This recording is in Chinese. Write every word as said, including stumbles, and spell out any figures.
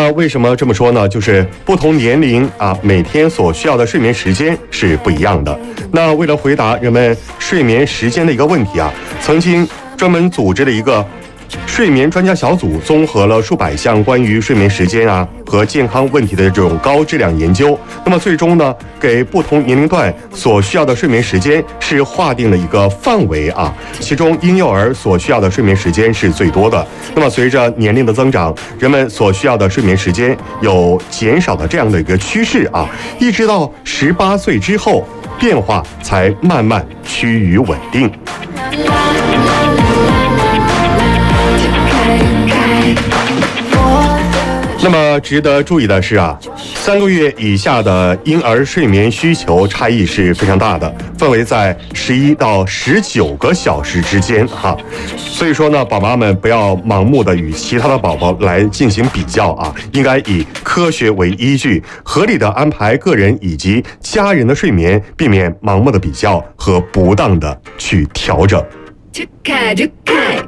那为什么这么说呢？就是不同年龄啊，每天所需要的睡眠时间是不一样的。那为了回答人们睡眠时间的一个问题啊，曾经专门组织了一个睡眠专家小组，综合了数百项关于睡眠时间啊和健康问题的这种高质量研究。那么最终呢，给不同年龄段所需要的睡眠时间是划定了一个范围啊。其中婴幼儿所需要的睡眠时间是最多的。那么随着年龄的增长，人们所需要的睡眠时间有减少的这样的一个趋势啊，一直到十八岁之后，变化才慢慢趋于稳定。那么值得注意的是啊，三个月以下的婴儿睡眠需求差异是非常大的，分为在十一到十九个小时之间哈。所以说呢，宝妈们不要盲目的与其他的宝宝来进行比较啊，应该以科学为依据，合理的安排个人以及家人的睡眠，避免盲目的比较和不当的去调整。